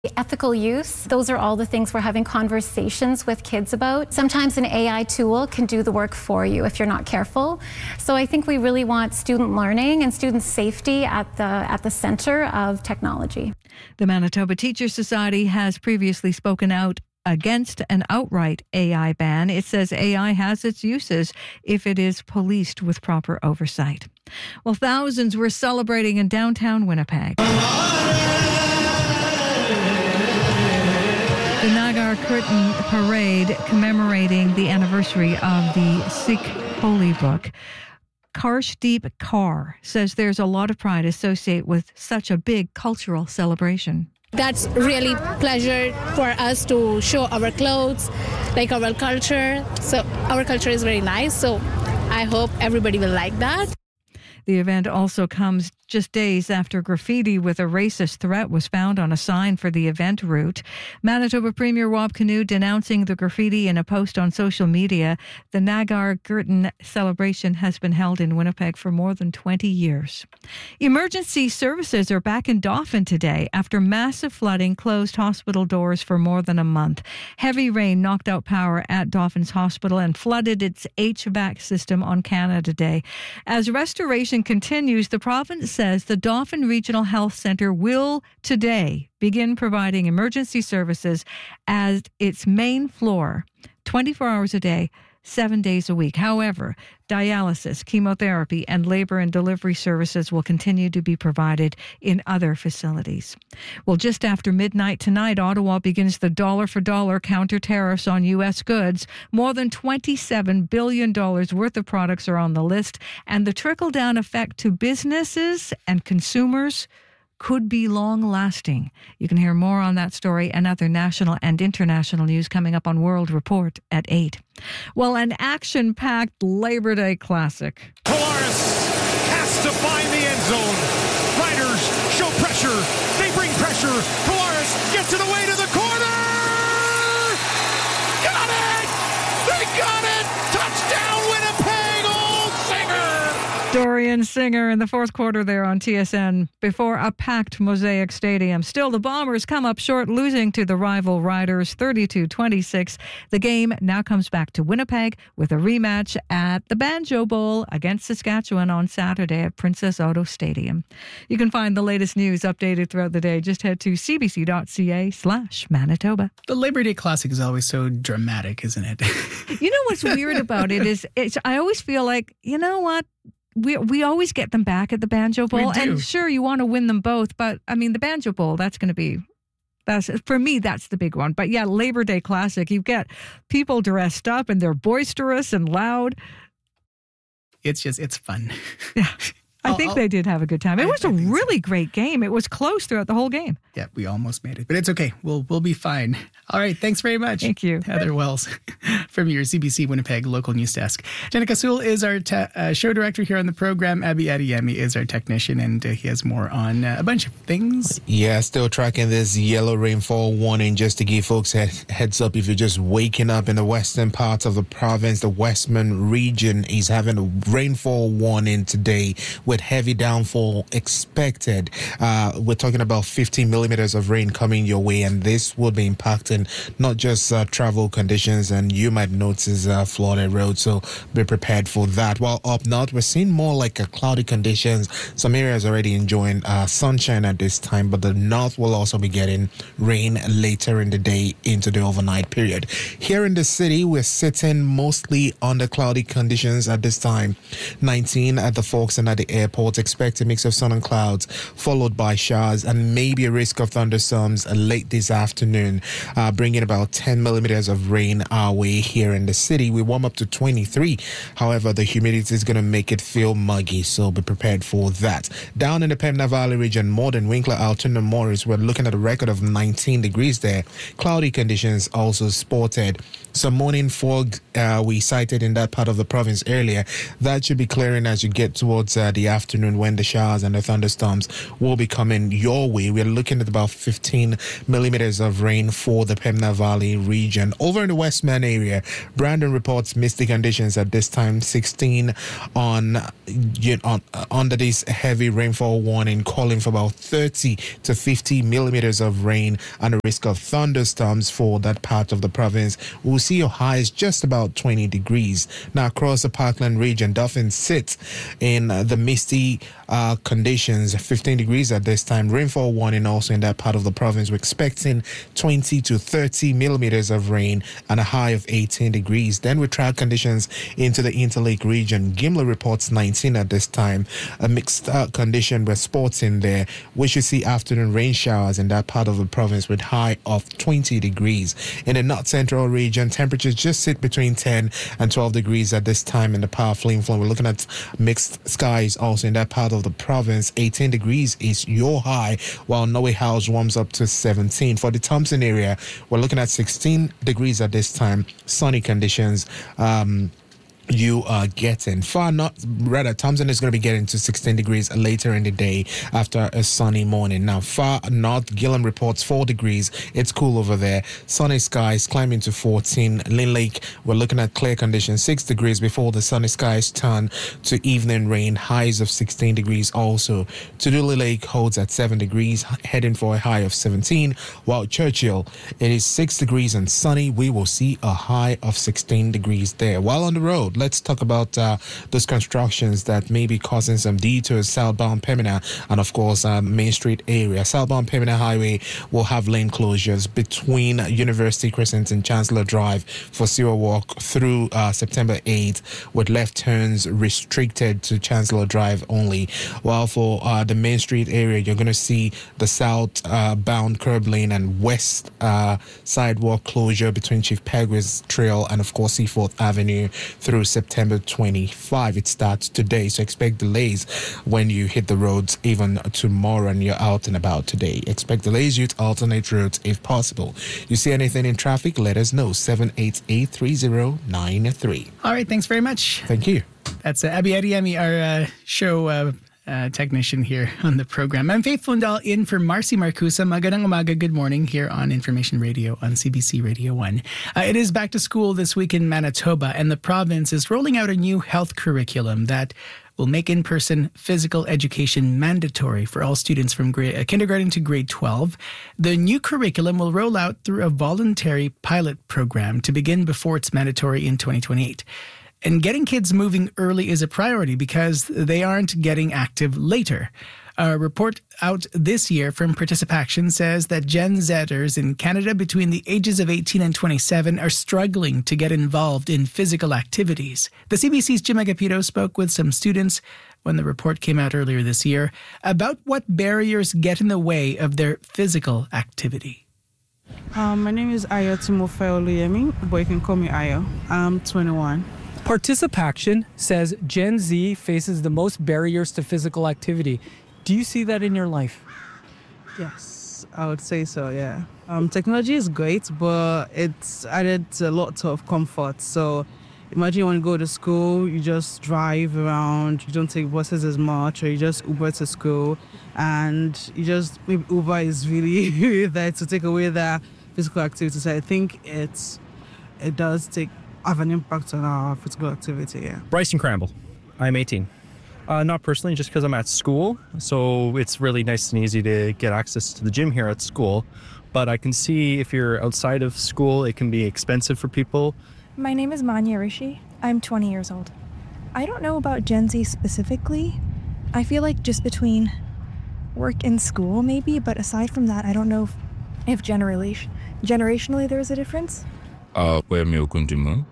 Ethical use, those are all the things we're having conversations with kids about. Sometimes an AI tool can do the work for you if you're not careful. So I think we really want student learning and student safety at the center of technology. The Manitoba Teachers Society has previously spoken out against an outright AI ban. It says AI has its uses if it is policed with proper oversight. Well, thousands were celebrating in downtown Winnipeg. The Nagar Kirtan Parade commemorating the anniversary of the Sikh Holy Book. Karshdeep Kaur says there's a lot of pride associated with such a big cultural celebration. That's really pleasure for us to show our clothes, like our culture. So our culture is very nice. So I hope everybody will like that. The event also comes just days after graffiti with a racist threat was found on a sign for the event route. Manitoba Premier Rob Canoe denouncing the graffiti in a post on social media. The Nagar Kirtan celebration has been held in Winnipeg for more than 20 years. Emergency services are back in Dauphin today after massive flooding closed hospital doors for more than a month. Heavy rain knocked out power at Dauphin's hospital and flooded its HVAC system on Canada Day. As restoration continues, the province says the Dauphin Regional Health Centre will today begin providing emergency services at its main floor, 24 hours a day, 7 days a week. However, dialysis, chemotherapy, and labor and delivery services will continue to be provided in other facilities. Well, just after midnight tonight, Ottawa begins the dollar-for-dollar counter tariffs on U.S. goods. More than $27 billion worth of products are on the list, and the trickle-down effect to businesses and consumers could be long-lasting. You can hear more on that story and other national and international news coming up on World Report at 8. Well, an action-packed Labor Day classic. Polaris has to find the end zone. Riders show pressure. They bring pressure. Polaris gets it away to the corner. Got it! They got it! Touchdown, Winnipeg! Old Singer! Dorian Singer in the fourth quarter there on TSN before a packed Mosaic Stadium. Still, the Bombers come up short, losing to the rival Riders 32-26. The game now comes back to Winnipeg with a rematch at the Banjo Bowl against Saskatchewan on Saturday at Princess Auto Stadium. You can find the latest news updated throughout the day. Just head to cbc.ca/Manitoba. The Labor Day Classic is always so dramatic, isn't it? You know what's weird about it is I always feel like, you know what? We always get them back at the Banjo Bowl. And sure, you want to win them both. But, I mean, the Banjo Bowl, for me, that's the big one. But, yeah, Labor Day Classic, you get people dressed up and they're boisterous and loud. It's fun. Yeah. I think they did have a good time. It was a really great game. It was close throughout the whole game. Yeah, we almost made it, but it's okay. We'll be fine. All right, thanks very much. Thank you. Heather Wells from your CBC Winnipeg local news desk. Jenica Sewell is our show director here on the program. Abby Adiyemi is our technician, and he has more on a bunch of things. Yeah, still tracking this yellow rainfall warning just to give folks a heads up. If you're just waking up in the western parts of the province, the Westman region is having a rainfall warning today with heavy downfall expected. We're talking about 50 millimeters of rain coming your way, and this will be impacting not just travel conditions, and you might notice flooded roads, so be prepared for that. While up north, we're seeing more like cloudy conditions. Some areas already enjoying sunshine at this time, but the north will also be getting rain later in the day into the overnight period. Here in the city, we're sitting mostly under cloudy conditions at this time. 19 at the Forks and at the airport. Expect a mix of sun and clouds, followed by showers and maybe a risk of thunderstorms late this afternoon, bringing about 10 millimeters of rain our way here in the city. We warm up to 23. However, the humidity is going to make it feel muggy, so be prepared for that. Down in the Pembina Valley region, Morden, Winkler, Alton and Morris, we're looking at a record of 19 degrees there. Cloudy conditions also spotted. Some morning fog we sighted in that part of the province earlier. That should be clearing as you get towards the afternoon, when the showers and the thunderstorms will be coming your way. We're looking at about 15 millimeters of rain for the Pembina Valley region. Over in the Westman area, there. Brandon reports misty conditions at this time, 16 under this heavy rainfall warning, calling for about 30 to 50 millimeters of rain and a risk of thunderstorms for that part of the province. We'll see your highs just about 20 degrees. Now, across the Parkland region, Dauphin sits in the misty conditions, 15 degrees at this time. Rainfall warning also in that part of the province. We're expecting 20 to 30 millimeters of rain and a high of 18 degrees. Then we track conditions into the Interlake region. Gimli reports 19 at this time. A mixed condition with sports in there. We should see afternoon rain showers in that part of the province with high of 20 degrees. In the North Central region, temperatures just sit between 10 and 12 degrees at this time in the powerful influence. We're looking at mixed skies also in that part of the province. 18 degrees is your high, while Norway House warms up to 17. For the Thompson area, we're looking at 16 degrees at this time. Sunny conditions. You are getting Thompson is going to be getting to 16 degrees later in the day after a sunny morning. Now, far north, Gillam reports 4 degrees. It's cool over there. Sunny skies climbing to 14. Lynn Lake, we're looking at clear conditions, 6 degrees before the sunny skies turn to evening rain. Highs of 16 degrees also. Tuduli Lake holds at 7 degrees, heading for a high of 17. While Churchill, it is 6 degrees and sunny. We will see a high of 16 degrees there. While on the road, let's talk about those constructions that may be causing some detours southbound Pemina and, of course, Main Street area. Southbound Pemina Highway will have lane closures between University Crescent and Chancellor Drive for Sewer Walk through September 8th, with left turns restricted to Chancellor Drive only. While for the Main Street area, you're going to see the southbound curb lane and west sidewalk closure between Chief Pegues Trail and, of course, Seaforth Avenue through September 25. It starts today, so expect delays when you hit the roads even tomorrow and you're out and about today. Expect delays. Use alternate routes if possible. You see anything in traffic, let us know. 788-3093. All right, thanks very much. Thank you. That's Abby Adiemi, our show technician here on the program. I'm Faith Fundal in for Marcy Marcusa. Magandang umaga, good morning here on Information Radio on CBC Radio 1. It is back to school this week in Manitoba, and the province is rolling out a new health curriculum that will make in-person physical education mandatory for all students from kindergarten to grade 12. The new curriculum will roll out through a voluntary pilot program to begin before it's mandatory in 2028. And getting kids moving early is a priority because they aren't getting active later. A report out this year from Participaction says that Gen Zers in Canada between the ages of 18 and 27 are struggling to get involved in physical activities. The CBC's Jim Agapito spoke with some students when the report came out earlier this year about what barriers get in the way of their physical activity. My name is Ayo Timofey Oluyemi, but you can call me Ayo. I'm 21. Participaction says Gen Z faces the most barriers to physical activity. Do you see that in your life? Yes, I would say so, yeah. Technology is great, but it's added a lot of comfort. So imagine you want to go to school, you just drive around, you don't take buses as much, or you just Uber to school, and maybe Uber is really there to take away that physical activity. So I think it does have an impact on our physical activity, yeah. Bryson Cramble. I'm 18. Not personally, just because I'm at school, so it's really nice and easy to get access to the gym here at school. But I can see if you're outside of school, it can be expensive for people. My name is Manya Rishi. I'm 20 years old. I don't know about Gen Z specifically. I feel like just between work and school maybe, but aside from that, I don't know if generationally there's a difference. Kwemi Okundimu,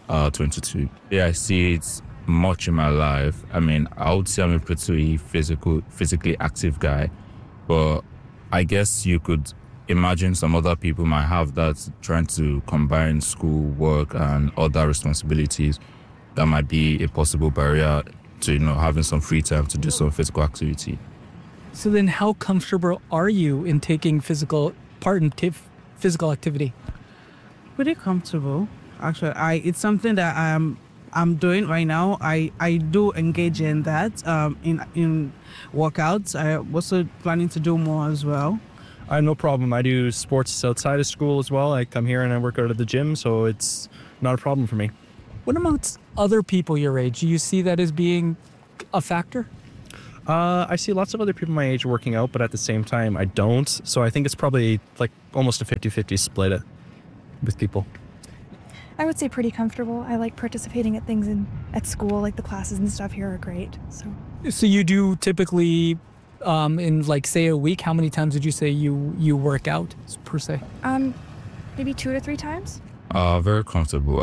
22. Yeah, I see it much in my life. I mean, I would say I'm a pretty physically active guy, but I guess you could imagine some other people might have that, trying to combine school, work, and other responsibilities. That might be a possible barrier to, having some free time to do some physical activity. So then how comfortable are you in taking part in physical activity? Pretty comfortable, actually. It's something that I'm doing right now. I do engage in that in workouts. I'm also planning to do more as well. I have no problem. I do sports outside of school as well. I come here and I work out at the gym, so it's not a problem for me. What amongst other people your age? Do you see that as being a factor? I see lots of other people my age working out, but at the same time, I don't. So I think it's probably like almost a 50-50 split with people. I would say pretty comfortable. I like participating at things at school, like the classes and stuff here are great. So you do typically, in like say a week, how many times would you say you work out per se? Maybe 2 to 3 times. Very comfortable.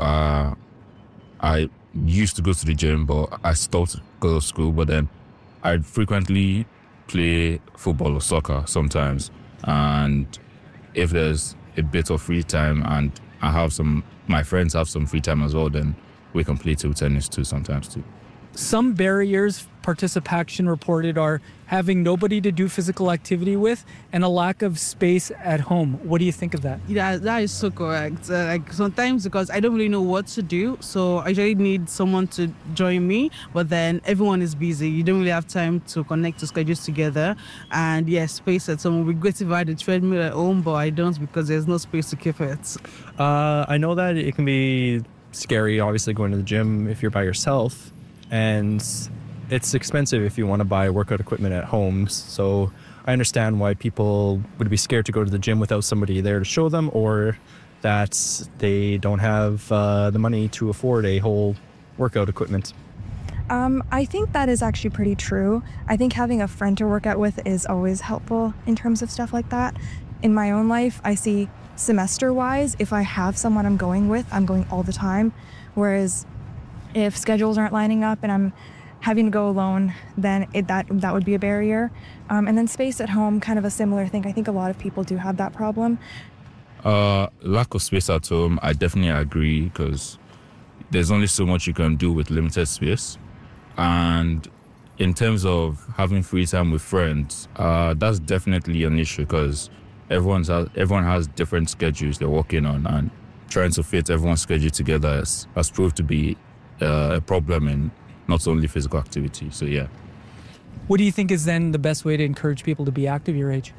I used to go to the gym, but I stopped go to school. But then I'd frequently play football or soccer sometimes. And if there's a bit of free time and my friends have some free time as well, then we can play table tennis too sometimes too. Some barriers participation reported are having nobody to do physical activity with and a lack of space at home. What do you think of that? Yeah, that is so correct. Like sometimes because I don't really know what to do, so I usually need someone to join me, but then everyone is busy. You don't really have time to connect to schedules together. And yes, space at home. We great if I had a treadmill at home, but I don't because there's no space to keep it. I know that it can be scary, obviously, going to the gym if you're by yourself. And it's expensive if you want to buy workout equipment at home. So I understand why people would be scared to go to the gym without somebody there to show them, or that they don't have the money to afford a whole workout equipment. I think that is actually pretty true. I think having a friend to work out with is always helpful in terms of stuff like that. In my own life, I see semester-wise, if I have someone I'm going with, I'm going all the time. Whereas if schedules aren't lining up and I'm having to go alone, then that would be a barrier. And then space at home, kind of a similar thing. I think a lot of people do have that problem. Lack of space at home, I definitely agree, because there's only so much you can do with limited space. And in terms of having free time with friends, that's definitely an issue, because everyone has different schedules they're working on, and trying to fit everyone's schedule together has proved to be a problem in not only physical activity. So yeah. What do you think is then the best way to encourage people to be active your age?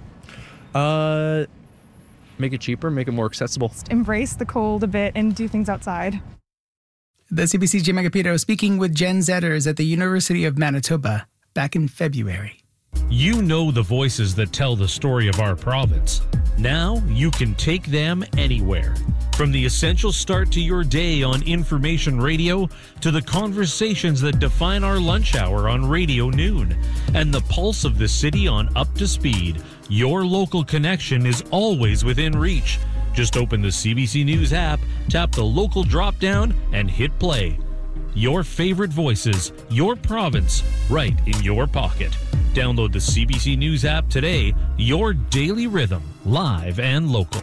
Make it cheaper, make it more accessible. Just embrace the cold a bit and do things outside. The CBC's Jim Agapito speaking with Gen Zers at the University of Manitoba back in February. You know the voices that tell the story of our province. Now you can take them anywhere. From the essential start to your day on Information Radio to the conversations that define our lunch hour on Radio Noon and the pulse of the city on Up to Speed, your local connection is always within reach. Just open the CBC News app, tap the local drop-down, and hit play. Your favorite voices, your province, right in your pocket. Download the CBC News app today, your daily rhythm, live and local.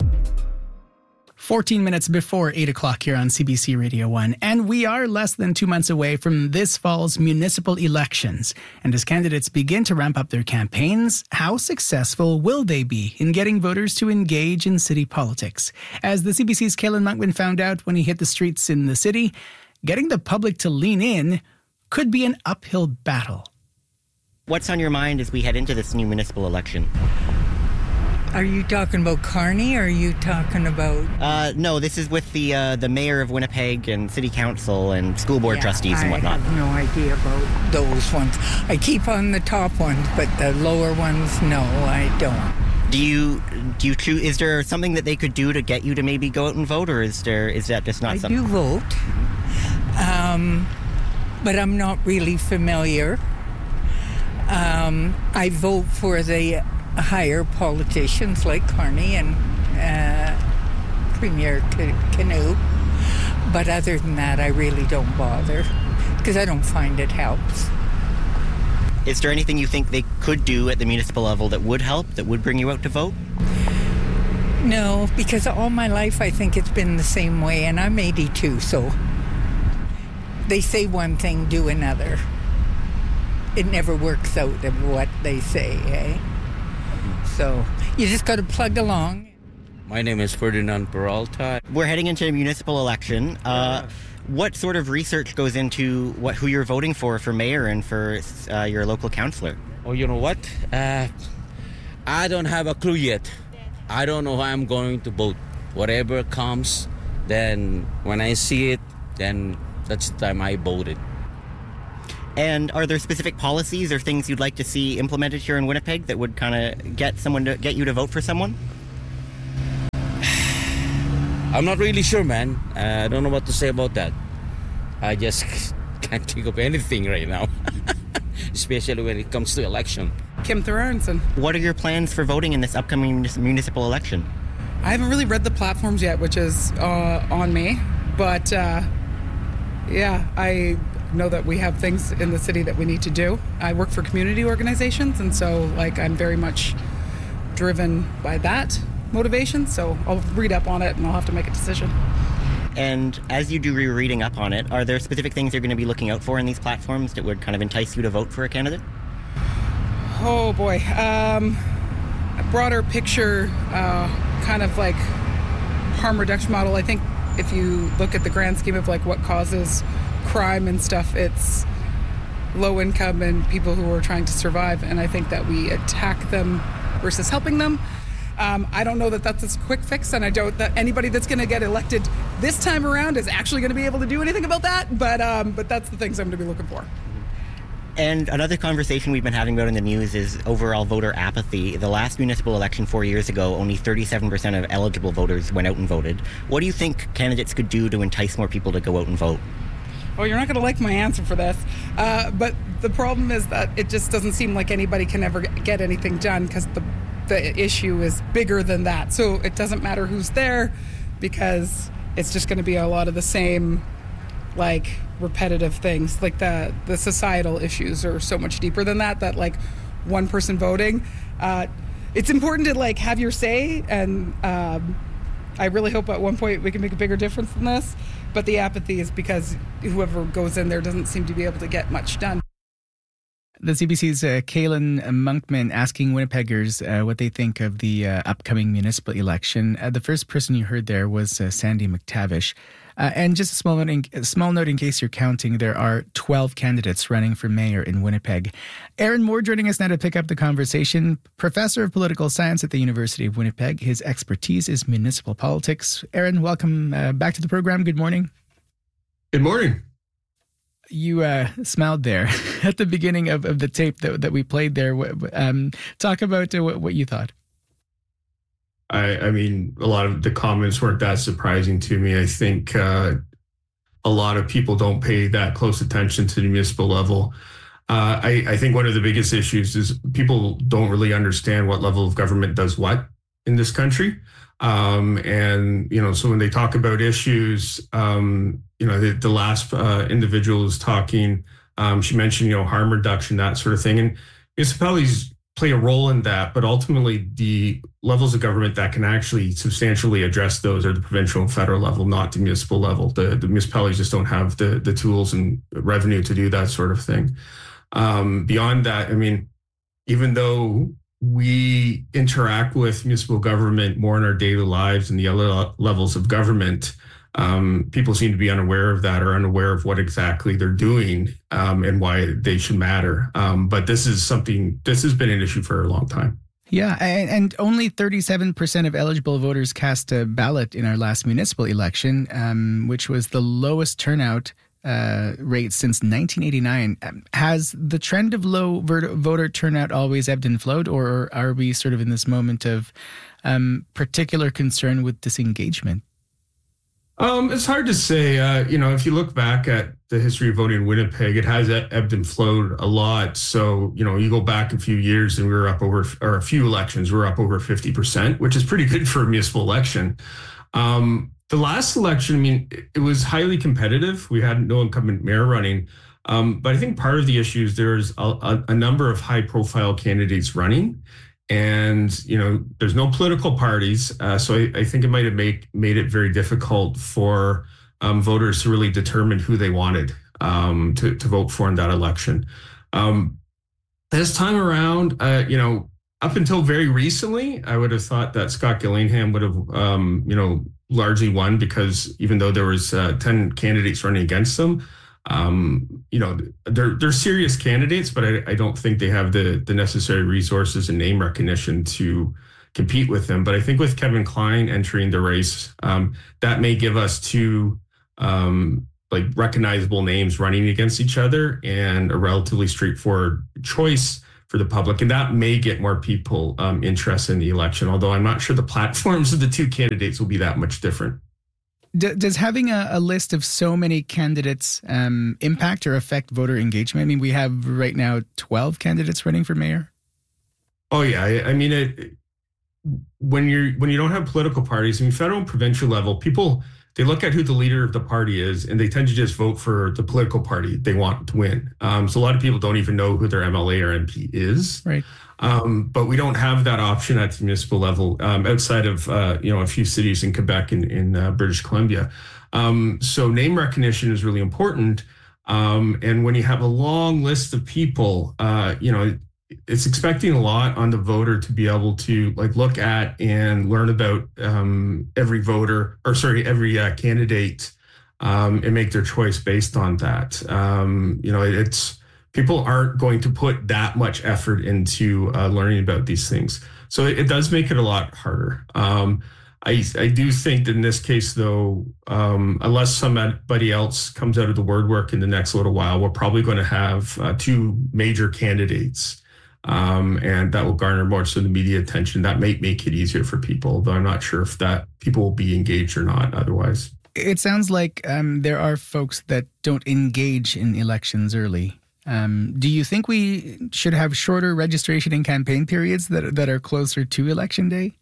14 minutes before 8 o'clock here on CBC Radio 1. And we are less than 2 months away from this fall's municipal elections. And as candidates begin to ramp up their campaigns, how successful will they be in getting voters to engage in city politics? As the CBC's Kalen Monkman found out when he hit the streets in the city, getting the public to lean in could be an uphill battle. What's on your mind as we head into this new municipal election? Are you talking about Carney, or are you talking about... No, this is with the mayor of Winnipeg and city council and school board trustees and whatnot. I have no idea about those ones. I keep on the top ones, but the lower ones, no, I don't. Do you choose? Is there something that they could do to get you to maybe go out and vote, or is that just not something? I do vote, but I'm not really familiar. I vote for the higher politicians like Carney and Premier Canoe, but other than that, I really don't bother because I don't find it helps. Is there anything you think they could do at the municipal level that would help, that would bring you out to vote? No, because all my life I think it's been the same way, and I'm 82, so they say one thing, do another. It never works out of what they say, eh? So you just got to plug along. My name is Ferdinand Peralta. We're heading into a municipal election. What sort of research goes into who you're voting for mayor and for your local councillor? Oh, you know what? I don't have a clue yet. I don't know how I'm going to vote. Whatever comes, then when I see it, then that's the time I voted. And are there specific policies or things you'd like to see implemented here in Winnipeg that would kind of get you to vote for someone? I'm not really sure, man. I don't know what to say about that. I just can't think of anything right now, especially when it comes to election. Kim Thorenson. What are your plans for voting in this upcoming municipal election? I haven't really read the platforms yet, which is on me. But yeah, I know that we have things in the city that we need to do. I work for community organizations, and so I'm very much driven by that motivation. So I'll read up on it and I'll have to make a decision. And as you do your reading up on it, are there specific things you're going to be looking out for in these platforms that would kind of entice you to vote for a candidate? Oh boy, a broader picture, kind of like harm reduction model. I think if you look at the grand scheme of what causes crime and stuff, it's low income and people who are trying to survive, and I think that we attack them versus helping them. I don't know that that's a quick fix, and I doubt that anybody that's going to get elected this time around is actually going to be able to do anything about that, but that's the things I'm going to be looking for. And another conversation we've been having about in the news is overall voter apathy. The last municipal election 4 years ago, only 37% of eligible voters went out and voted. What do you think candidates could do to entice more people to go out and vote? Oh, you're not going to like my answer for this, but the problem is that it just doesn't seem like anybody can ever get anything done because the issue is bigger than that. So it doesn't matter who's there because it's just going to be a lot of the same repetitive things. The societal issues are so much deeper than that one person voting, it's important to have your say, and I really hope at one point we can make a bigger difference than this, but the apathy is because whoever goes in there doesn't seem to be able to get much done. The CBC's Kaylin Monkman asking Winnipeggers what they think of the upcoming municipal election. The first person you heard there was Sandy McTavish. And just a small note in case you're counting, there are 12 candidates running for mayor in Winnipeg. Aaron Moore joining us now to pick up the conversation. Professor of Political Science at the University of Winnipeg. His expertise is municipal politics. Aaron, welcome back to the program. Good morning. Good morning. You smiled there at the beginning of the tape that we played there. Talk about what you thought. I mean, a lot of the comments weren't that surprising to me. I think a lot of people don't pay that close attention to the municipal level. I think one of the biggest issues is people don't really understand what level of government does what in this country. And, so when they talk about issues, the last individual was talking, she mentioned, harm reduction, that sort of thing. And municipalities play a role in that, but ultimately the levels of government that can actually substantially address those are the provincial and federal level, not the municipal level. The municipalities just don't have the tools and revenue to do that sort of thing. Beyond that, even though we interact with municipal government more in our daily lives and the other levels of government, people seem to be unaware of that or unaware of what exactly they're doing and why they should matter. But this has been an issue for a long time. Yeah, and only 37% of eligible voters cast a ballot in our last municipal election, which was the lowest turnout rate since 1989. Has the trend of low voter turnout always ebbed and flowed, or are we sort of in this moment of particular concern with disengagement? It's hard to say. If you look back at the history of voting in Winnipeg, it has ebbed and flowed a lot. So, you go back a few years and a few elections, we're up over 50%, which is pretty good for a municipal election. The last election, it was highly competitive. We had no incumbent mayor running. But I think part of the issue is there's a number of high profile candidates running. And, there's no political parties. So I think it might have made it very difficult for voters to really determine who they wanted to vote for in that election. This time around, up until very recently, I would have thought that Scott Gillingham would have, largely won, because even though there was 10 candidates running against them, They're serious candidates, but I don't think they have the necessary resources and name recognition to compete with them. But I think with Kevin Klein entering the race, that may give us two recognizable names running against each other and a relatively straightforward choice for the public. And that may get more people interested in the election, although I'm not sure the platforms of the two candidates will be that much different. Does having a list of so many candidates impact or affect voter engagement? I mean, we have right now 12 candidates running for mayor. Oh, yeah. I mean, when you don't have political parties, I mean, federal and provincial level, people, they look at who the leader of the party is, and they tend to just vote for the political party they want to win. So a lot of people don't even know who their MLA or MP is. Right. But we don't have that option at the municipal level outside of a few cities in Quebec and in British Columbia. So name recognition is really important. And when you have a long list of people, it's expecting a lot on the voter to be able to look at and learn about every candidate and make their choice based on that. People aren't going to put that much effort into learning about these things. So it does make it a lot harder. I do think that in this case, though, unless somebody else comes out of the woodwork in the next little while, we're probably going to have two major candidates. And that will garner more so the media attention. That may make it easier for people, though I'm not sure if that people will be engaged or not otherwise. It sounds like there are folks that don't engage in elections early. Do you think we should have shorter registration and campaign periods that are closer to election day?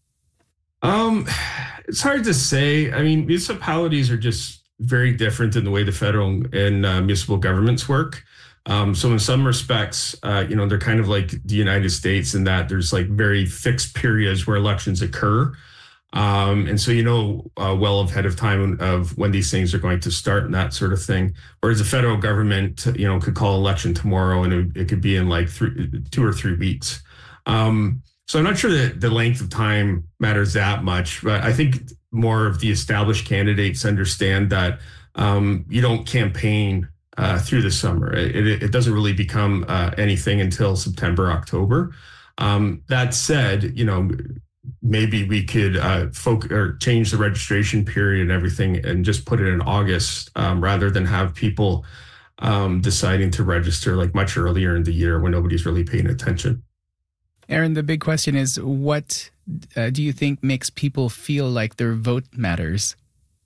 It's hard to say. I mean, municipalities are just very different in the way the federal and municipal governments work. So in some respects, they're kind of like the United States in that there's very fixed periods where elections occur. And so, well ahead of time of when these things are going to start and that sort of thing. Whereas the federal government, could call election tomorrow and it could be in 2 or 3 weeks. So I'm not sure that the length of time matters that much, but I think more of the established candidates understand that you don't campaign through the summer. It doesn't really become anything until September, October. That said, maybe we could change the registration period and everything and just put it in August rather than have people deciding to register much earlier in the year when nobody's really paying attention. Aaron, the big question is, what do you think makes people feel like their vote matters?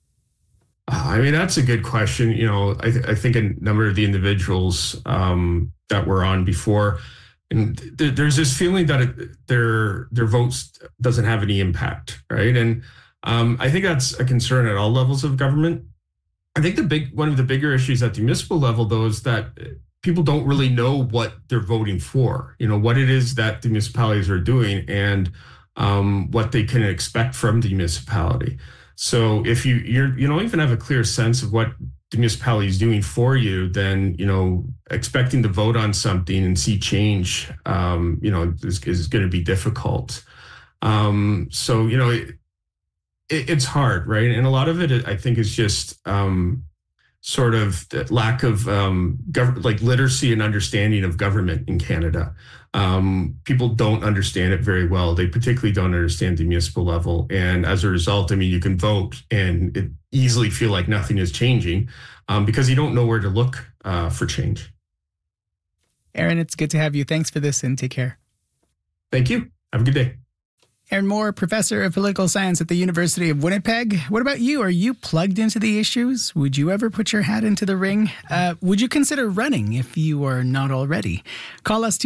I mean, that's a good question. I think a number of the individuals that were on before, and there's this feeling that their votes doesn't have any impact, right? And I think that's a concern at all levels of government. I think one of the bigger issues at the municipal level, though, is that people don't really know what they're voting for, what it is that the municipalities are doing and what they can expect from the municipality. So if you don't even have a clear sense of what the municipality is doing for you, then, expecting to vote on something and see change, is going to be difficult. So, it's hard, right? And a lot of it, I think, is just sort of the lack of literacy and understanding of government in Canada. People don't understand it very well. They particularly don't understand the municipal level. And as a result, I mean, you can vote and it easily feel like nothing is changing because you don't know where to look for change. Aaron, it's good to have you. Thanks for this and take care. Thank you. Have a good day. Aaron Moore, professor of political science at the University of Winnipeg. What about you? Are you plugged into the issues? Would you ever put your hat into the ring? Would you consider running if you are not already? Call us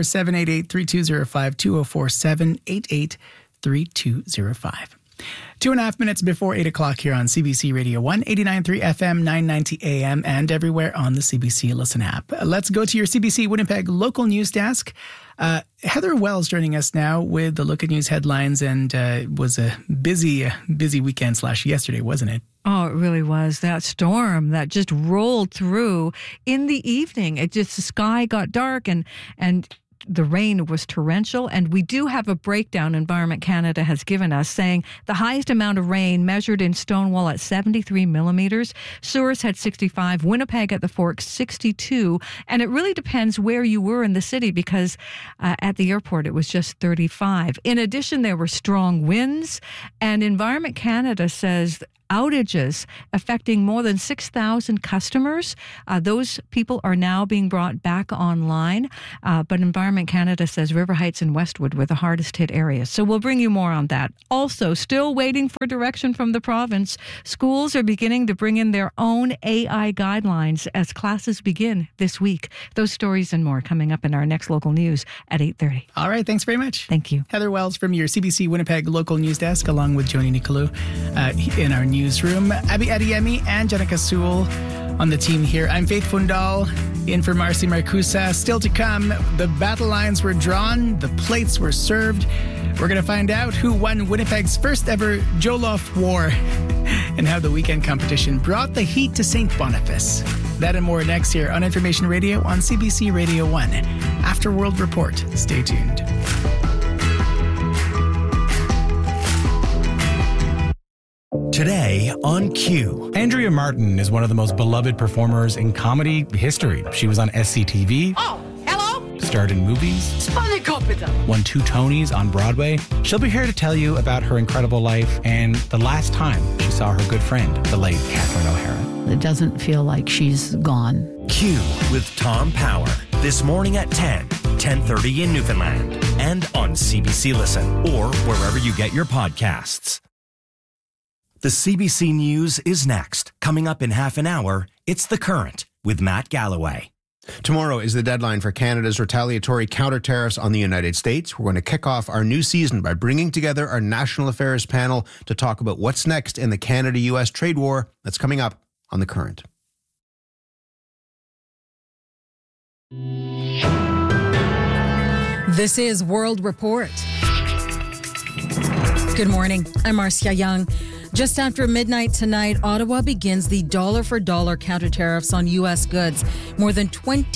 204-788-3205, 204-788-3205. 2.5 minutes before 8 o'clock here on CBC Radio 1, 89.3 FM, 990 AM, and everywhere on the CBC Listen app. Let's go to your CBC Winnipeg local news desk. Heather Wells joining us now with the Look at News headlines, and it was a busy weekend / yesterday, wasn't it? Oh, it really was. That storm that just rolled through in the evening. The sky got dark and the rain was torrential. And we do have a breakdown Environment Canada has given us, saying the highest amount of rain measured in Stonewall at 73 millimeters. Souris had 65, Winnipeg at the Forks 62. And it really depends where you were in the city, because at the airport it was just 35. In addition, there were strong winds, and Environment Canada says outages affecting more than 6,000 customers. Those people are now being brought back online. But Environment Canada says River Heights and Westwood were the hardest hit areas. So we'll bring you more on that. Also, still waiting for direction from the province. Schools are beginning to bring in their own AI guidelines as classes begin this week. Those stories and more coming up in our next local news at 8:30. All right. Thanks very much. Thank you. Heather Wells from your CBC Winnipeg local news desk, along with Joni Nicolou in our newsroom. Abby Adiemi and Jenica Sewell on the team here. I'm Faith Fundal, in for Marcy Marcusa. Still to come, the battle lines were drawn, the plates were served. We're going to find out who won Winnipeg's first ever Jollof War and how the weekend competition brought the heat to St. Boniface. That and more next here on Information Radio on CBC Radio 1. After World Report, stay tuned. Today on Q. Andrea Martin is one of the most beloved performers in comedy history. She was on SCTV. Oh, hello? Starred in movies. Spanny Capital. Won 2 Tonys on Broadway. She'll be here to tell you about her incredible life and the last time she saw her good friend, the late Catherine O'Hara. It doesn't feel like she's gone. Q with Tom Power. This morning at 10:30 in Newfoundland. And on CBC Listen or wherever you get your podcasts. The CBC News is next. Coming up in half an hour, it's The Current with Matt Galloway. Tomorrow is the deadline for Canada's retaliatory counter-tariffs on the United States. We're going to kick off our new season by bringing together our national affairs panel to talk about what's next in the Canada-US trade war. That's coming up on The Current. This is World Report. Good morning. I'm Marcia Young. Just after midnight tonight, Ottawa begins the dollar-for-dollar counter-tariffs on U.S. goods. More than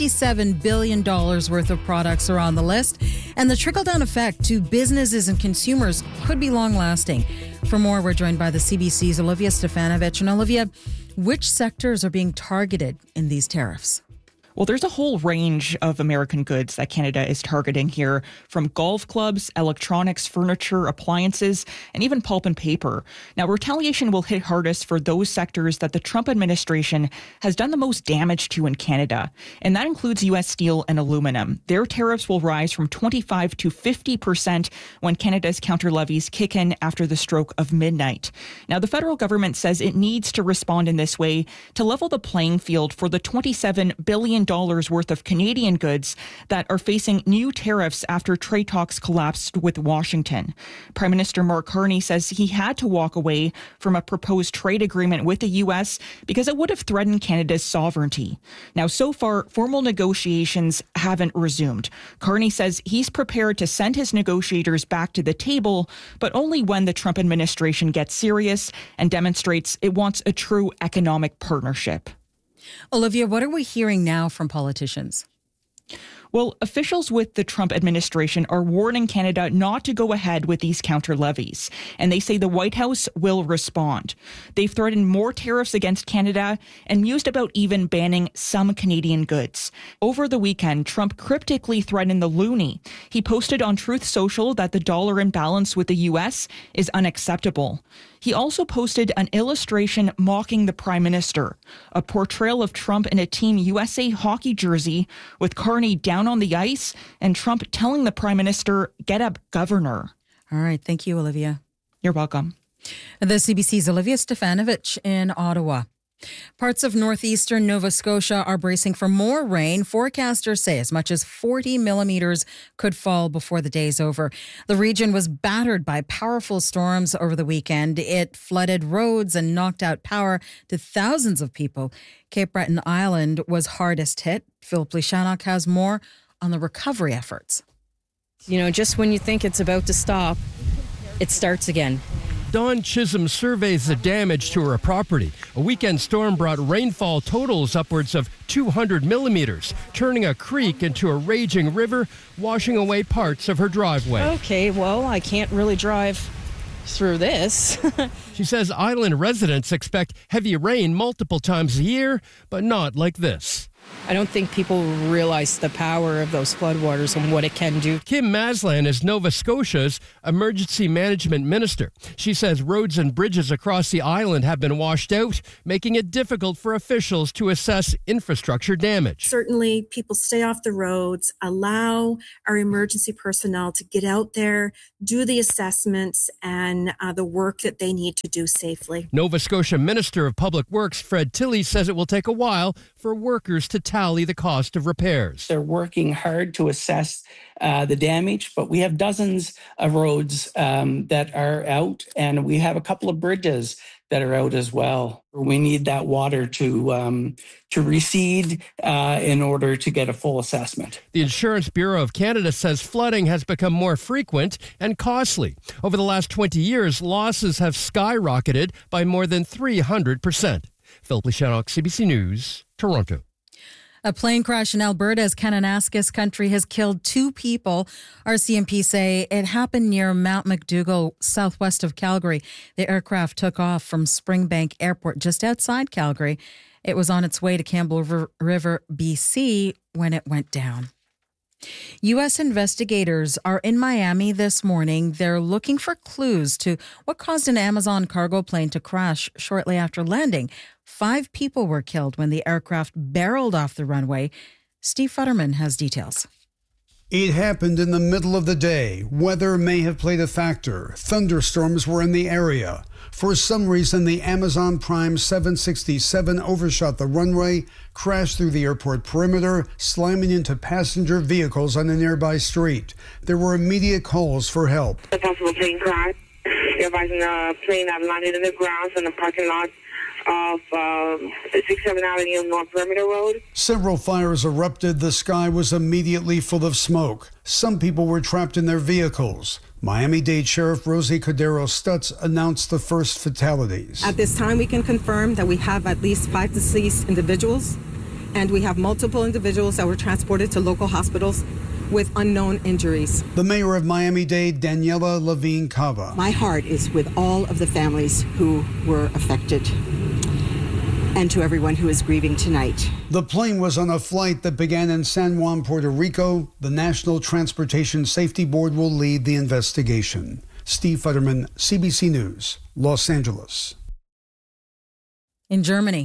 $27 billion worth of products are on the list, and the trickle-down effect to businesses and consumers could be long-lasting. For more, we're joined by the CBC's Olivia Stefanovic. And Olivia, which sectors are being targeted in these tariffs? Well, there's a whole range of American goods that Canada is targeting here, from golf clubs, electronics, furniture, appliances, and even pulp and paper. Now, retaliation will hit hardest for those sectors that the Trump administration has done the most damage to in Canada, and that includes U.S. steel and aluminum. Their tariffs will rise from 25% to 50% when Canada's counter levies kick in after the stroke of midnight. Now, the federal government says it needs to respond in this way to level the playing field for the $27 billion worth of Canadian goods that are facing new tariffs after trade talks collapsed with Washington. Prime Minister Mark Carney says he had to walk away from a proposed trade agreement with the U.S. because it would have threatened Canada's sovereignty. Now, so far, formal negotiations haven't resumed. Carney says he's prepared to send his negotiators back to the table, but only when the Trump administration gets serious and demonstrates it wants a true economic partnership. Olivia, what are we hearing now from politicians? Well, officials with the Trump administration are warning Canada not to go ahead with these counter levies, and they say the White House will respond. They've threatened more tariffs against Canada and mused about even banning some Canadian goods. Over the weekend, Trump cryptically threatened the loonie. He posted on Truth Social that the dollar imbalance with the U.S. is unacceptable. He also posted an illustration mocking the Prime Minister, a portrayal of Trump in a Team USA hockey jersey with Carney down on the ice and Trump telling the Prime Minister, "Get up, Governor." All right. Thank you, Olivia. You're welcome. The CBC's Olivia Stefanovic in Ottawa. Parts of northeastern Nova Scotia are bracing for more rain. Forecasters say as much as 40 millimeters could fall before the day's over. The region was battered by powerful storms over the weekend. It flooded roads and knocked out power to thousands of people. Cape Breton Island was hardest hit. Phil Plishanok has more on the recovery efforts. You know, just when you think it's about to stop, it starts again. Dawn Chisholm surveys the damage to her property. A weekend storm brought rainfall totals upwards of 200 millimeters, turning a creek into a raging river, washing away parts of her driveway. Okay, well, I can't really drive through this. She says island residents expect heavy rain multiple times a year, but not like this. I don't think people realize the power of those floodwaters and what it can do. Kim Maslan is Nova Scotia's emergency management minister. She says roads and bridges across the island have been washed out, making it difficult for officials to assess infrastructure damage. Certainly, people stay off the roads, allow our emergency personnel to get out there, do the assessments and the work that they need to do safely. Nova Scotia Minister of Public Works Fred Tilley says it will take a while for workers to tally the cost of repairs. They're working hard to assess the damage, but we have dozens of roads that are out, and we have a couple of bridges that are out as well. We need that water to recede in order to get a full assessment. The Insurance Bureau of Canada says flooding has become more frequent and costly. Over the last 20 years, losses have skyrocketed by more than 300%. Philip Lishanok, CBC News, Toronto. A plane crash in Alberta's Kananaskis country has killed 2 people. RCMP say it happened near Mount McDougall, southwest of Calgary. The aircraft took off from Springbank Airport just outside Calgary. It was on its way to Campbell River, BC, when it went down. U.S. investigators are in Miami this morning. They're looking for clues to what caused an Amazon cargo plane to crash shortly after landing. 5 people were killed when the aircraft barreled off the runway. Steve Futterman has details. It happened in the middle of the day. Weather may have played a factor. Thunderstorms were in the area. For some reason, the Amazon Prime 767 overshot the runway, crashed through the airport perimeter, slamming into passenger vehicles on a nearby street. There were immediate calls for help. A possible plane crash. You're advising a plane that landed in the grounds in the parking lot of 6-7 Avenue North Perimeter Road. Several fires erupted. The sky was immediately full of smoke. Some people were trapped in their vehicles. Miami-Dade Sheriff Rosie Cordero Stutz announced the first fatalities. At this time, we can confirm that we have at least 5 deceased individuals, and we have multiple individuals that were transported to local hospitals with unknown injuries. The mayor of Miami-Dade, Daniela Levine Cava. My heart is with all of the families who were affected and to everyone who is grieving tonight. The plane was on a flight that began in San Juan, Puerto Rico. The National Transportation Safety Board will lead the investigation. Steve Futterman, CBC News, Los Angeles. In Germany,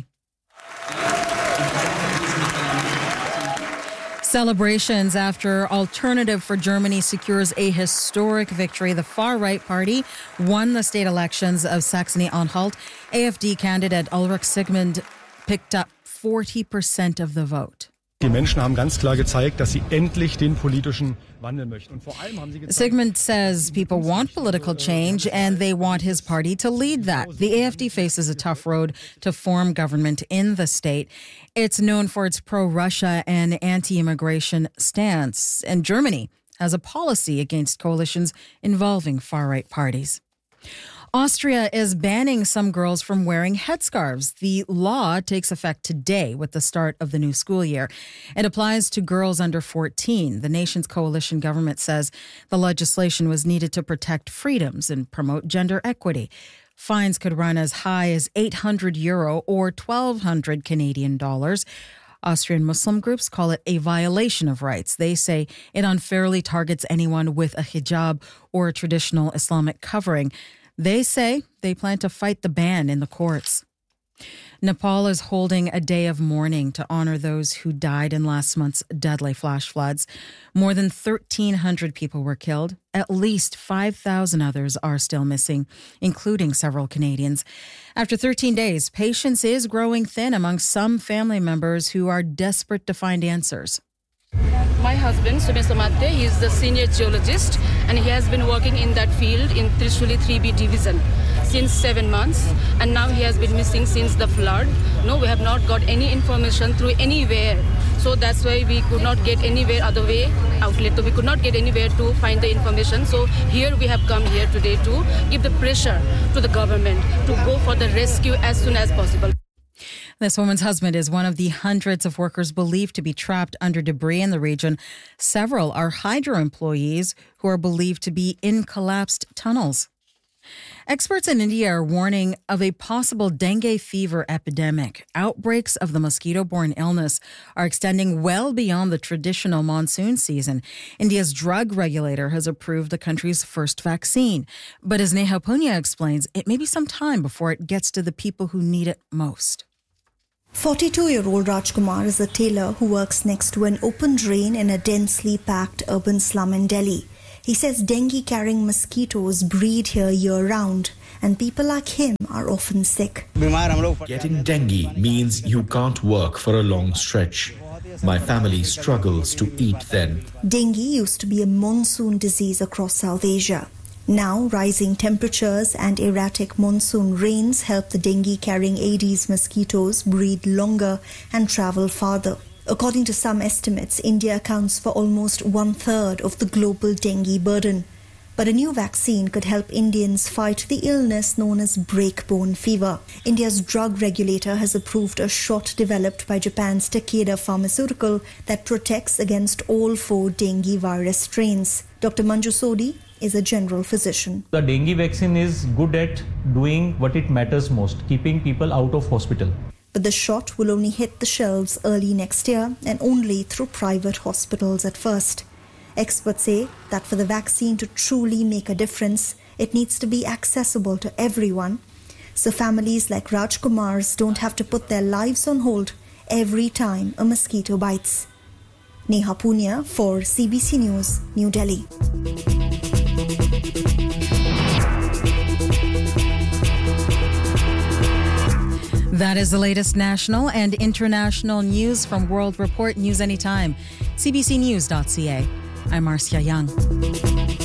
celebrations after Alternative for Germany secures a historic victory. The far-right party won the state elections of Saxony-Anhalt. AfD candidate Ulrich Sigmund picked up 40% of the vote. Die Menschen haben ganz klar gezeigt, dass sie endlich den politischen Wandel möchten. Und vor allem haben sie gezeigt, Sigmund says people want political change and they want his party to lead that. The AfD faces a tough road to form government in the state. It's known for its pro-Russia and anti-immigration stance, and Germany has a policy against coalitions involving far-right parties. Austria is banning some girls from wearing headscarves. The law takes effect today with the start of the new school year. It applies to girls under 14. The nation's coalition government says the legislation was needed to protect freedoms and promote gender equity. Fines could run as high as €800 or 1,200 Canadian dollars. Austrian Muslim groups call it a violation of rights. They say it unfairly targets anyone with a hijab or a traditional Islamic covering. They say they plan to fight the ban in the courts. Nepal is holding a day of mourning to honor those who died in last month's deadly flash floods. More than 1,300 people were killed. At least 5,000 others are still missing, including several Canadians. After 13 days, patience is growing thin among some family members who are desperate to find answers. My husband, Subin Samatte, he is the senior geologist and he has been working in that field in Trishuli 3B division since 7 months, and now he has been missing since the flood. No, we have not got any information through anywhere So that's why we could not get anywhere other way outlet. So we could not get anywhere to find the information. So here we have come here today to give the pressure to the government to go for the rescue as soon as possible. This woman's husband is one of the hundreds of workers believed to be trapped under debris in the region. Several are Hydro employees who are believed to be in collapsed tunnels. Experts in India are warning of a possible dengue fever epidemic. Outbreaks of the mosquito-borne illness are extending well beyond the traditional monsoon season. India's drug regulator has approved the country's first vaccine. But as Neha Punya explains, it may be some time before it gets to the people who need it most. 42-year-old Rajkumar is a tailor who works next to an open drain in a densely packed urban slum in Delhi. He says dengue-carrying mosquitoes breed here year-round, and people like him are often sick. Getting dengue means you can't work for a long stretch. My family struggles to eat then. Dengue used to be a monsoon disease across South Asia. Now, rising temperatures and erratic monsoon rains help the dengue-carrying Aedes mosquitoes breed longer and travel farther. According to some estimates, India accounts for almost 1/3 of the global dengue burden. But a new vaccine could help Indians fight the illness known as breakbone fever. India's drug regulator has approved a shot developed by Japan's Takeda Pharmaceutical that protects against all 4 dengue virus strains. Dr. Manju Sodhi is a general physician. The dengue vaccine is good at doing what it matters most, keeping people out of hospital. But the shot will only hit the shelves early next year and only through private hospitals at first. Experts say that for the vaccine to truly make a difference, it needs to be accessible to everyone. So families like Rajkumar's don't have to put their lives on hold every time a mosquito bites. Neha Punya for CBC News, New Delhi. That is the latest national and international news from World Report News Anytime. CBCnews.ca. I'm Marcia Young.